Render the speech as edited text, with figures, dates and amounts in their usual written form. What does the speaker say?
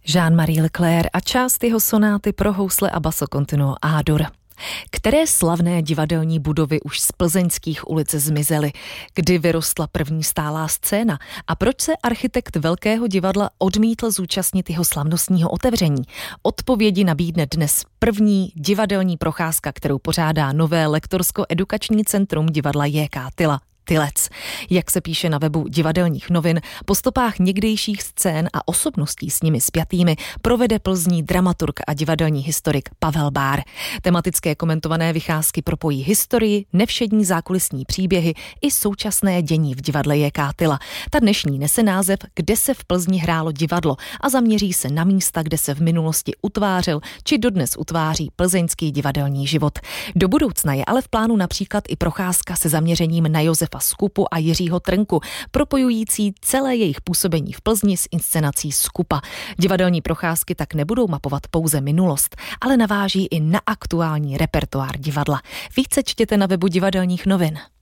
Jean-Marie Leclerc a část jeho sonáty pro housle a basso continuo A-dur. Které slavné divadelní budovy už z plzeňských ulic zmizely? Kdy vyrostla první stálá scéna? A proč se architekt Velkého divadla odmítl zúčastnit jeho slavnostního otevření? Odpovědi nabídne dnes první divadelní procházka, kterou pořádá nové lektorsko-edukační centrum divadla J.K. Tyla. Tylec. Jak se píše na webu Divadelních novin, po stopách někdejších scén a osobností s nimi spjatými provede Plzní dramaturg a divadelní historik Pavel Bár. Tematické komentované vycházky propojí historii, nevšední zákulisní příběhy i současné dění v divadle J.K. Tyla. Ta dnešní nese název Kde se v Plzni hrálo divadlo a zaměří se na místa, kde se v minulosti utvářel či dodnes utváří plzeňský divadelní život. Do budoucna je ale v plánu například i procházka se zaměřením na Josefa Skupu a Jiřího Trnku, propojující celé jejich působení v Plzni s inscenací Skupa. Divadelní procházky tak nebudou mapovat pouze minulost, ale naváží i na aktuální repertoár divadla. Více čtěte na webu Divadelních novin.